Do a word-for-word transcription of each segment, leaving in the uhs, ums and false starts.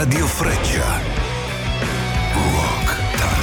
Radio Freccia. Rock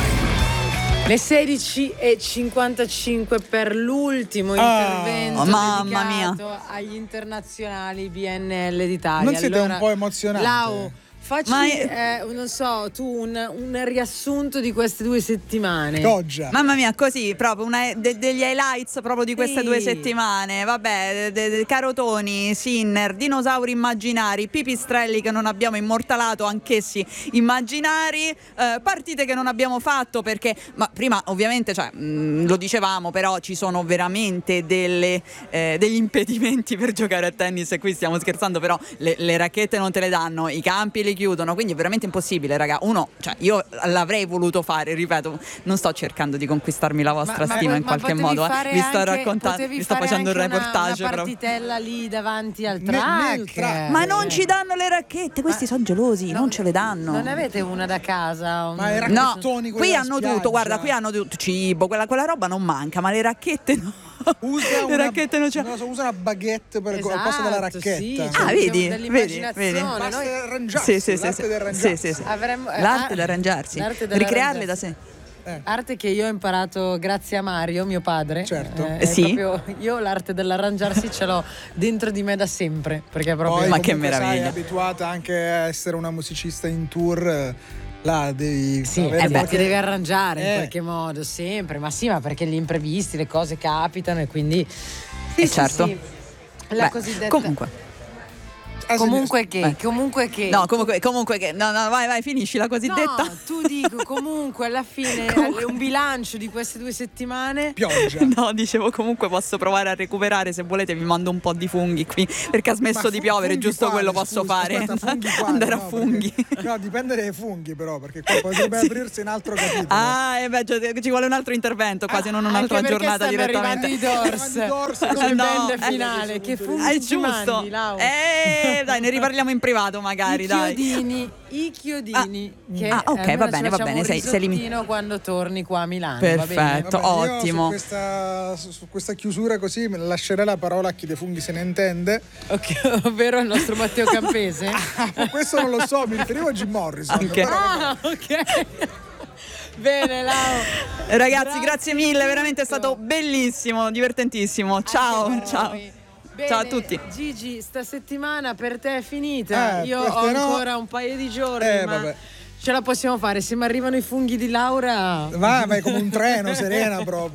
Time. Le sedici e cinquantacinque per l'ultimo intervento oh, mamma dedicato mia. agli internazionali B N L d'Italia. Non siete allora, un po' emozionati? Lau, facci, Ma eh, non so, tu un, un riassunto di queste due settimane. Goggia. Mamma mia, così proprio una, de, degli highlights proprio di queste Sì. due settimane. Vabbè, de, de, Carotoni, Sinner, dinosauri immaginari, pipistrelli che non abbiamo immortalato, anch'essi immaginari, eh, partite che non abbiamo fatto perché, ma prima ovviamente, cioè, mh, lo dicevamo, però ci sono veramente delle, eh, degli impedimenti per giocare a tennis, e qui stiamo scherzando, però le, le racchette non te le danno, i campi li chiudono, quindi è veramente impossibile, raga. Uno, cioè, io l'avrei voluto fare, ripeto, non sto cercando di conquistarmi la vostra Ma- stima ma- in ma qualche potevi modo, fare eh. Vi sto anche- raccontando, potevi vi sto fare facendo un anche una- reportage una proprio. partitella lì davanti al Ne- ne- track. tra- Ma non ci danno le racchette, questi sono gelosi, No, non ce le danno. Non ne avete una da casa? Un- Ma era- No, racchettoni, quelli qui da hanno spiaggia. tutto, guarda, qui hanno tutto, cibo, quella, quella roba non manca, ma le racchette no. Usa le una, racchette non c'è. non so, usa una baguette per Esatto, al posto della racchetta. sì, Ah, cioè, vedi, dell'immaginazione. vedi, vedi. Basta Noi- arrangiarsi, Sì, sì, sì, l'arte sì. di arrangiarsi. Sì, sì, sì. Avremmo- L'arte ah, di arrangiarsi, l'arte ricrearle da dell'arrangiarsi. sé. Arte che io ho imparato grazie a Mario, mio padre. Certo. Eh, Eh, sì. è proprio- io l'arte dell'arrangiarsi ce l'ho dentro di me da sempre. Perché è proprio. Poi Ma che comunque, sai, meraviglia. è abituata anche a essere una musicista in tour, eh, là devi Sì, avere eh beh, qualche- ti devi arrangiare in Eh. qualche modo, sempre. Ma sì, ma perché gli imprevisti, le cose capitano e quindi. Sì, Eh, sì, certo. sì. La Beh, cosiddetta. comunque. Ah, sì, Comunque che, Beh. comunque che. No, comunque, comunque che. No, no, vai, vai, finisci la cosiddetta. No, tu dico comunque alla fine Comunque. un bilancio di queste due settimane. pioggia. No, dicevo comunque posso provare a recuperare, se volete vi mando un po' di funghi qui, perché ha smesso Ma di fu- piovere, funghi giusto quali, quello posso scusa? fare. Aspetta, funghi quali? Andare No, a perché- funghi. No, dipende dai funghi però, perché qua potrebbe aprirsi un altro capitolo. Ah, e beh, cioè, ci vuole un altro intervento, quasi non un'altra Anche perché giornata stanno direttamente. arrivando i Doors Arrivano i Doors, come no, band eh, finale. Che funghi È ci giusto. mandi, Lau? Eh, dai, ne riparliamo in privato magari, I dai. chiodini, i chiodini. che ah, ok, almeno va ci bene, va facciamo bene, un sei- sei limi- risottino quando torni qua a Milano. va bene? Perfetto. Vabbè, io ottimo. Su questa, su, su questa chiusura così lascerei la parola a chi dei funghi se ne intende. Ok, ovvero il nostro Matteo Campese. Ma questo non lo so, mi riferivo a Jim Morrison. Anche. però- Ah, ok. Bene, Lau. Ragazzi, Grazie grazie mille, di veramente è tutto. stato bellissimo, divertentissimo. Ciao, Anche per ciao. noi. Bene, Ciao a tutti. Gigi, sta settimana per te è finita. Eh, Io per ho te no. ancora un paio di giorni, Eh, ma vabbè. ce la possiamo fare. Se mi arrivano i funghi di Laura. Va, vai come un treno, serena proprio.